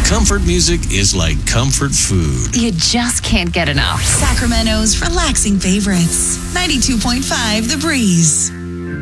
Comfort music is like comfort food. You just can't get enough. Sacramento's relaxing favorites. 92.5 The Breeze.